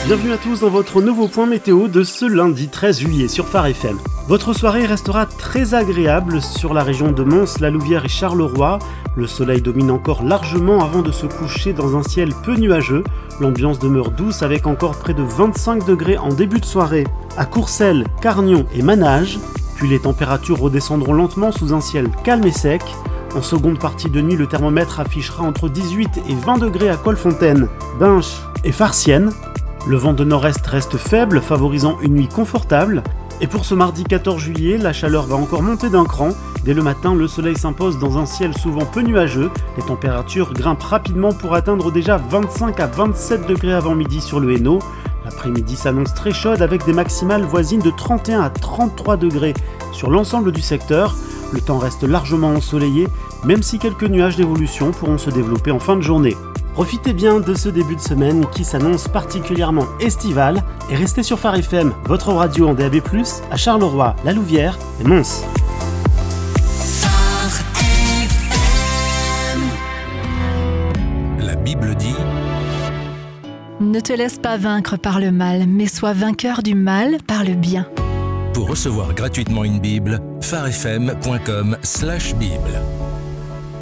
Bienvenue à tous dans votre nouveau point météo de ce lundi 13 juillet sur Phare FM. Votre soirée restera très agréable sur la région de Mons, La Louvière et Charleroi. Le soleil domine encore largement avant de se coucher dans un ciel peu nuageux. L'ambiance demeure douce avec encore près de 25 degrés en début de soirée à Courcelles, Carnion et Manage. Puis les températures redescendront lentement sous un ciel calme et sec. En seconde partie de nuit, le thermomètre affichera entre 18 et 20 degrés à Colfontaine, Binche et Farciennes. Le vent de nord-est reste faible, favorisant une nuit confortable. Et pour ce mardi 14 juillet, la chaleur va encore monter d'un cran. Dès le matin, le soleil s'impose dans un ciel souvent peu nuageux. Les températures grimpent rapidement pour atteindre déjà 25 à 27 degrés avant midi sur le Hainaut. L'après-midi s'annonce très chaude avec des maximales voisines de 31 à 33 degrés sur l'ensemble du secteur. Le temps reste largement ensoleillé, même si quelques nuages d'évolution pourront se développer en fin de journée. Profitez bien de ce début de semaine qui s'annonce particulièrement estival et restez sur Phare FM, votre radio en DAB+, à Charleroi, La Louvière et Mons. La Bible dit: Ne te laisse pas vaincre par le mal, mais sois vainqueur du mal par le bien. Pour recevoir gratuitement une Bible, pharefm.com/Bible.